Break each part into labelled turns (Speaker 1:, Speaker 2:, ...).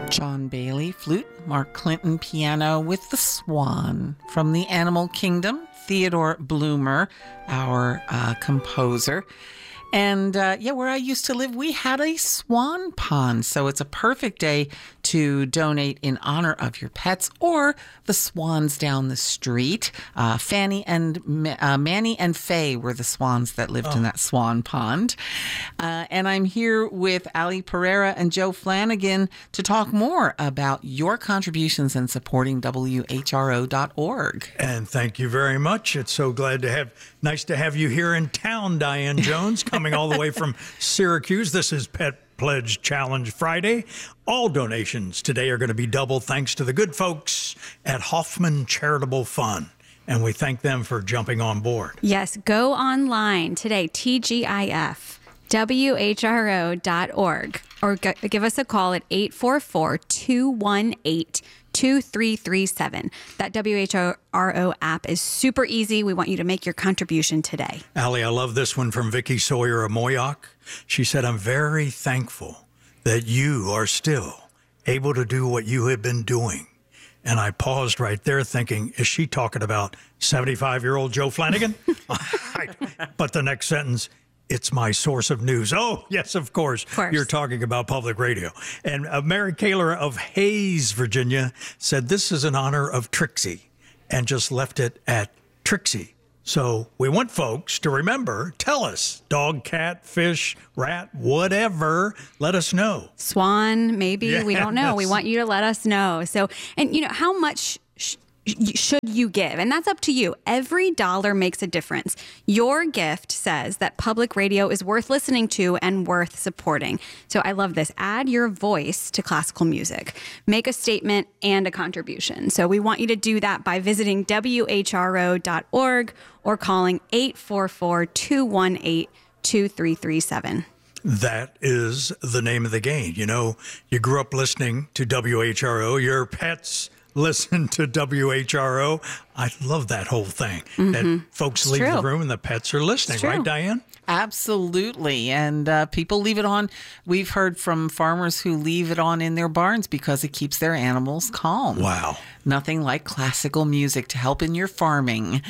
Speaker 1: John Bailey, flute, Mark Clinton, piano, with the Swan. From the Animal Kingdom, Theodore Bloomer, our composer. And where I used to live, we had a swan pond. So it's a perfect day to donate in honor of your pets or the swans down the street. Fanny and Manny and Faye were the swans that lived in that swan pond. And I'm here with Ali Pereira and Joe Flanagan to talk more about your contributions in supporting WHRO.org.
Speaker 2: And thank you very much. It's so nice to have you here in town, Diane Jones, coming all the way from Syracuse. This is Pet Pledge Challenge Friday. All donations today are going to be double thanks to the good folks at Hoffman Charitable Fund. And we thank them for jumping on board.
Speaker 3: Yes, go online today, TGIF, WHRO.org, or give us a call at 844-218-2337. That WHRO app is super easy. We want you to make your contribution today.
Speaker 2: Allie, I love this one from Vicky Sawyer of Moyock. She said, I'm very thankful that you are still able to do what you have been doing. And I paused right there thinking, is she talking about 75-year-old Joe Flanagan? But the next sentence, it's my source of news. Oh, yes, of course. You're talking about public radio. And Mary Kaler of Hayes, Virginia, said this is in honor of Trixie and just left it at Trixie. So we want folks to remember, tell us, dog, cat, fish, rat, whatever, let us know.
Speaker 3: Swan, maybe, yes. We don't know. We want you to let us know. So, and how much should you give? And that's up to you. Every dollar makes a difference. Your gift says that public radio is worth listening to and worth supporting. So I love this. Add your voice to classical music. Make a statement and a contribution. So we want you to do that by visiting WHRO.org or calling 844-218-2337.
Speaker 2: That is the name of the game. You grew up listening to WHRO. Your pets listen to WHRO. I love that whole thing. Mm-hmm. That folks leave the room and the pets are listening, right, Diane?
Speaker 1: Absolutely. And people leave it on. We've heard from farmers who leave it on in their barns because it keeps their animals calm.
Speaker 2: Wow.
Speaker 1: Nothing like classical music to help in your farming.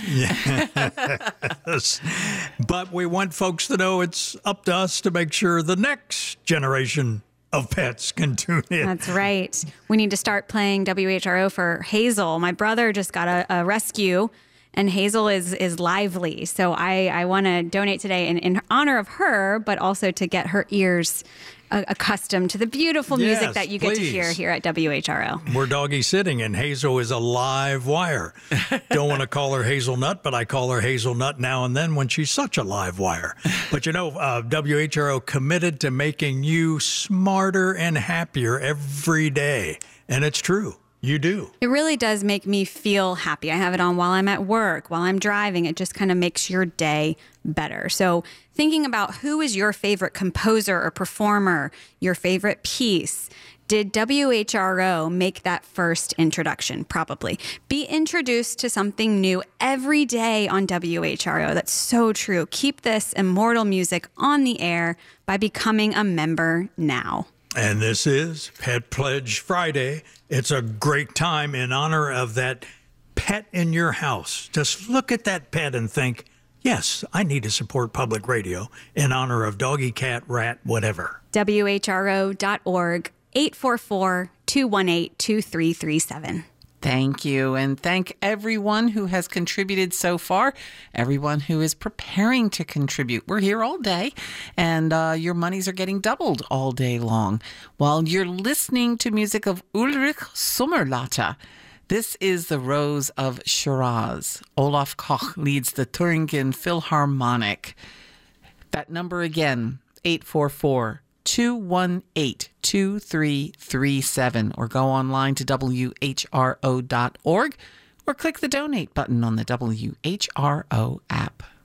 Speaker 2: Yes. But we want folks to know it's up to us to make sure the next generation of pets can tune in.
Speaker 3: That's right. We need to start playing WHRO for Hazel. My brother just got a rescue, and Hazel is lively. So I want to donate today in honor of her, but also to get her ears accustomed to the beautiful music that you get to hear here at WHRO.
Speaker 2: We're doggy sitting, and Hazel is a live wire. Don't want to call her Hazelnut, but I call her Hazelnut now and then when she's such a live wire. But WHRO committed to making you smarter and happier every day. And it's true. You do.
Speaker 3: It really does make me feel happy. I have it on while I'm at work, while I'm driving. It just kind of makes your day better. So thinking about who is your favorite composer or performer, your favorite piece. Did WHRO make that first introduction? Probably. Be introduced to something new every day on WHRO. That's so true. Keep this immortal music on the air by becoming a member now.
Speaker 2: And this is Pet Pledge Friday. It's a great time in honor of that pet in your house. Just look at that pet and think, yes, I need to support public radio in honor of doggy, cat, rat, whatever.
Speaker 3: WHRO.org, 844-218-2337.
Speaker 1: Thank you. And thank everyone who has contributed so far, everyone who is preparing to contribute. We're here all day, and your monies are getting doubled all day long. While you're listening to music of Ulrich Sommerlatte, this is The Rose of Shiraz. Olaf Koch leads the Thuringen Philharmonic. That number again, 844-218-2337, or go online to WHRO.org or click the donate button on the WHRO app.